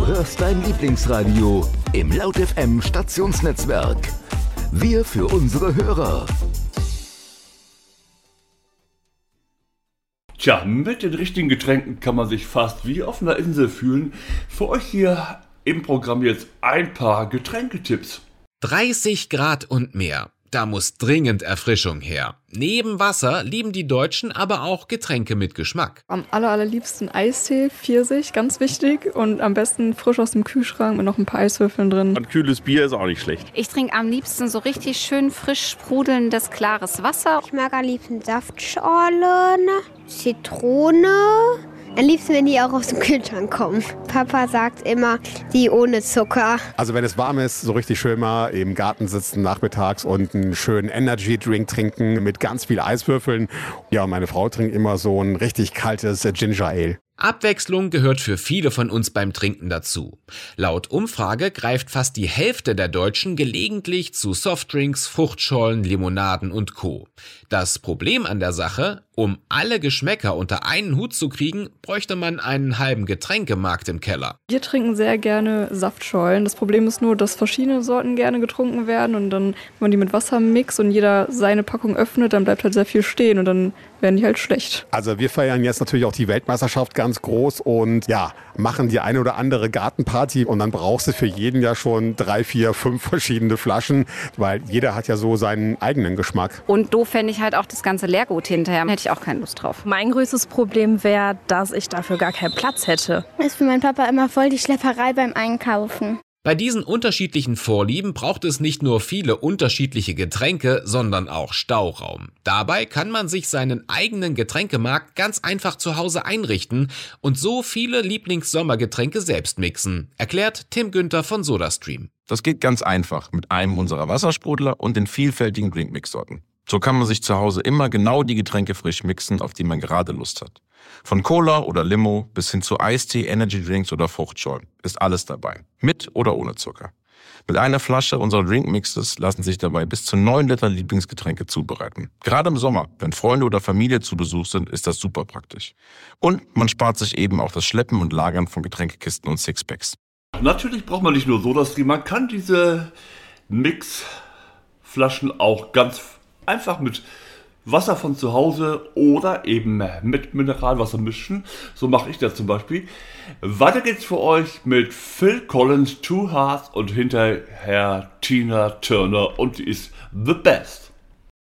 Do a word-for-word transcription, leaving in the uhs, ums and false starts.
Du hörst dein Lieblingsradio im Laut F M Stationsnetzwerk. Wir für unsere Hörer. Tja, mit den richtigen Getränken kann man sich fast wie auf einer Insel fühlen. Für euch hier im Programm jetzt ein paar Getränketipps. dreißig Grad und mehr. Da muss dringend Erfrischung her. Neben Wasser lieben die Deutschen aber auch Getränke mit Geschmack. Am aller, allerliebsten Eistee, Pfirsich, ganz wichtig. Und am besten frisch aus dem Kühlschrank mit noch ein paar Eiswürfeln drin. Ein kühles Bier ist auch nicht schlecht. Ich trinke am liebsten so richtig schön frisch sprudelndes, klares Wasser. Ich mag am liebsten Saftschorlen, Zitrone. Am liebsten, wenn die auch aus dem Kühlschrank kommen. Papa sagt immer, die ohne Zucker. Also wenn es warm ist, so richtig schön mal im Garten sitzen nachmittags und einen schönen Energy-Drink trinken mit ganz viel Eiswürfeln. Ja, meine Frau trinkt immer so ein richtig kaltes Ginger Ale. Abwechslung gehört für viele von uns beim Trinken dazu. Laut Umfrage greift fast die Hälfte der Deutschen gelegentlich zu Softdrinks, Fruchtschollen, Limonaden und Co. Das Problem an der Sache: Um alle Geschmäcker unter einen Hut zu kriegen, bräuchte man einen halben Getränkemarkt im Keller. Wir trinken sehr gerne Saftschollen. Das Problem ist nur, dass verschiedene Sorten gerne getrunken werden. Und dann, wenn man die mit Wasser mixt und jeder seine Packung öffnet, dann bleibt halt sehr viel stehen und dann werden die halt schlecht. Also wir feiern jetzt natürlich auch die Weltmeisterschaft ganz groß und ja, machen die eine oder andere Gartenparty und dann brauchst du für jeden ja schon drei, vier, fünf verschiedene Flaschen, weil jeder hat ja so seinen eigenen Geschmack. Und doof fände ich halt auch das ganze Leergut hinterher. Hätte ich auch keine Lust drauf. Mein größtes Problem wäre, dass ich dafür gar keinen Platz hätte. Das ist für meinen Papa immer voll die Schlepperei beim Einkaufen. Bei diesen unterschiedlichen Vorlieben braucht es nicht nur viele unterschiedliche Getränke, sondern auch Stauraum. Dabei kann man sich seinen eigenen Getränkemarkt ganz einfach zu Hause einrichten und so viele Lieblingssommergetränke selbst mixen, erklärt Tim Günther von SodaStream. Das geht ganz einfach mit einem unserer Wassersprudler und den vielfältigen Drinkmix-Sorten. So kann man sich zu Hause immer genau die Getränke frisch mixen, auf die man gerade Lust hat. Von Cola oder Limo bis hin zu Eistee, Energy-Drinks oder Fruchtschollen ist alles dabei. Mit oder ohne Zucker. Mit einer Flasche unserer Drinkmixes lassen sich dabei bis zu neun Liter Lieblingsgetränke zubereiten. Gerade im Sommer, wenn Freunde oder Familie zu Besuch sind, ist das super praktisch. Und man spart sich eben auch das Schleppen und Lagern von Getränkekisten und Sixpacks. Natürlich braucht man nicht nur SodaStream, man kann diese Mixflaschen auch ganz einfach mit Wasser von zu Hause oder eben mit Mineralwasser mischen. So mache ich das zum Beispiel. Weiter geht's für euch mit Phil Collins, Two Hearts und hinterher Tina Turner und die ist the best.